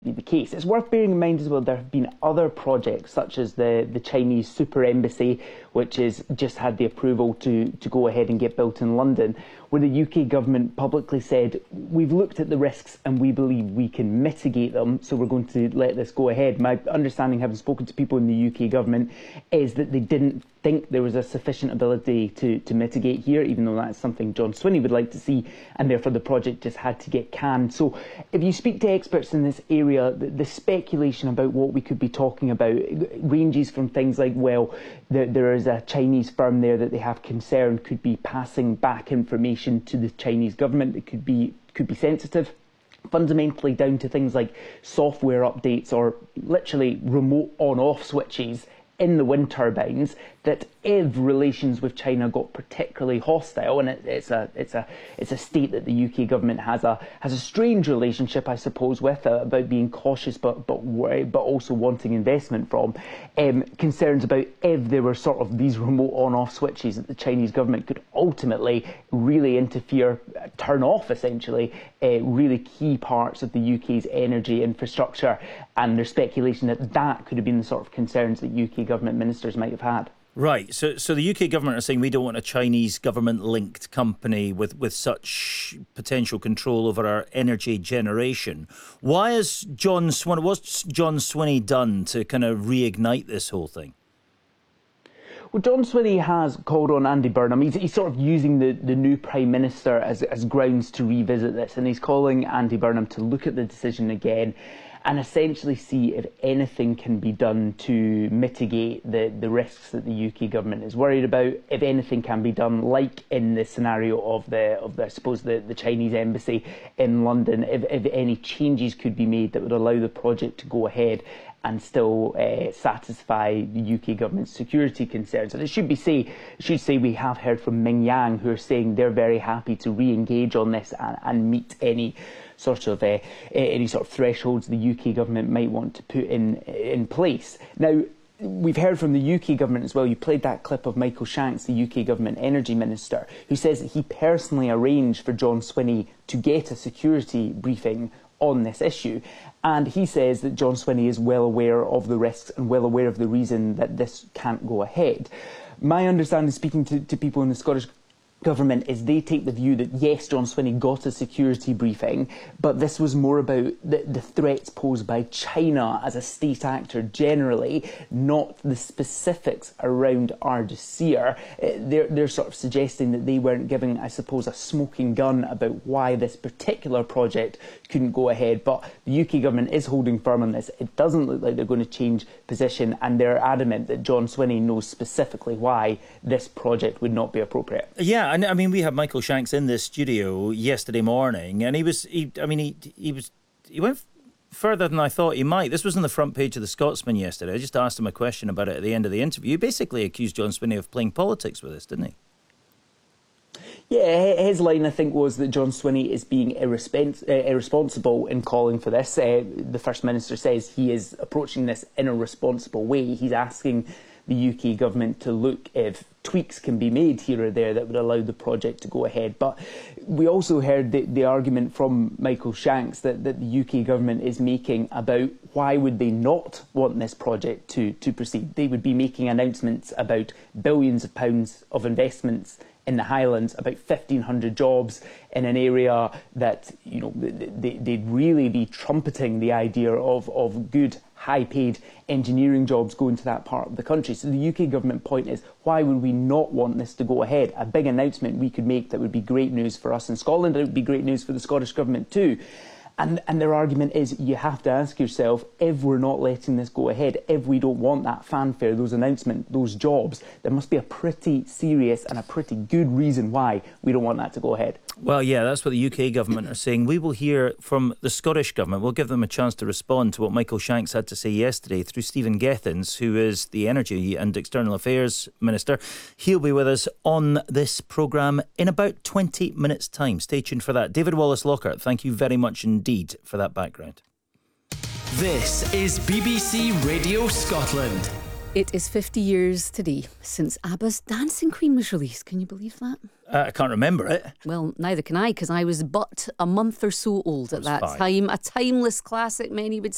be the case. It's worth bearing in mind as well, there have been other projects such as the Chinese Super Embassy, which is just had the approval to go ahead and get built in London, where the UK government publicly said, we've looked at the risks and we believe we can mitigate them, so we're going to let this go ahead. My understanding, having spoken to people in the UK government, is that they didn't think there was a sufficient ability to mitigate here, even though that's something John Swinney would like to see, and therefore the project just had to get canned. So if you speak to experts in this area, the speculation about what we could be talking about ranges from things like, well, there is a Chinese firm there that they have concern could be passing back information to the Chinese government that could be sensitive, fundamentally down to things like software updates or literally remote on-off switches in the wind turbines, that if relations with China got particularly hostile, and it's a state that the UK government has a strange relationship, I suppose, with about being cautious but also wanting investment from, concerns about if there were sort of these remote on-off switches that the Chinese government could ultimately really interfere, turn off essentially really key parts of the UK's energy infrastructure, and there's speculation that could have been the sort of concerns that UK government ministers might have had. Right, so the UK government are saying we don't want a Chinese government-linked company with such potential control over our energy generation. What's John Swinney done to kind of reignite this whole thing? Well, John Swinney has called on Andy Burnham. He's sort of using the new Prime Minister as grounds to revisit this, and he's calling Andy Burnham to look at the decision again and essentially see if anything can be done to mitigate the risks that the UK government is worried about, if anything can be done, like in the scenario of the Chinese embassy in London, if any changes could be made that would allow the project to go ahead and still satisfy the UK government's security concerns. And it should say we have heard from Ming Yang, who are saying they're very happy to re-engage on this and meet any sort of thresholds the UK government might want to put in place. Now, we've heard from the UK government as well. You played that clip of Michael Shanks, the UK government energy minister, who says that he personally arranged for John Swinney to get a security briefing on this issue. And he says that John Swinney is well aware of the risks and well aware of the reason that this can't go ahead. My understanding, speaking to people in the Scottish government, is they take the view that yes, John Swinney got a security briefing, but this was more about the threats posed by China as a state actor generally, not the specifics around Ardersier. They're sort of suggesting that they weren't giving, I suppose, a smoking gun about why this particular project couldn't go ahead. But the UK government is holding firm on this. It doesn't look like they're going to change position, and they're adamant that John Swinney knows specifically why this project would not be appropriate. Yeah, and I mean, we had Michael Shanks in this studio yesterday morning, and he went further than I thought he might. This was on the front page of the Scotsman yesterday. I just asked him a question about it at the end of the interview. He basically accused John Swinney of playing politics with us, didn't he? Yeah, his line, I think, was that John Swinney is being irresponsible in calling for this. The First Minister says he is approaching this in a responsible way. He's asking the UK government to look if tweaks can be made here or there that would allow the project to go ahead. But we also heard the argument from Michael Shanks that the UK government is making about why would they not want this project to proceed. They would be making announcements about billions of pounds of investments in the Highlands, about 1,500 jobs in an area that, they'd really be trumpeting the idea of good, high-paid engineering jobs going to that part of the country. So the UK government point is, why would we not want this to go ahead? A big announcement we could make that would be great news for us in Scotland, and it would be great news for the Scottish government too. And their argument is, you have to ask yourself, if we're not letting this go ahead, if we don't want that fanfare, those announcements, those jobs, there must be a pretty serious and a pretty good reason why we don't want that to go ahead. Well, yeah, that's what the UK government are saying. We will hear from the Scottish government. We'll give them a chance to respond to what Michael Shanks had to say yesterday through Stephen Gethins, who is the Energy and External Affairs Minister. He'll be with us on this programme in about 20 minutes' time. Stay tuned for that. David Wallace-Lockhart, thank you very much indeed for that background. This is BBC Radio Scotland. It is 50 years today since ABBA's Dancing Queen was released. Can you believe that? I can't remember it. Well, neither can I, because I was but a month or so old at that time. A timeless classic, many would say.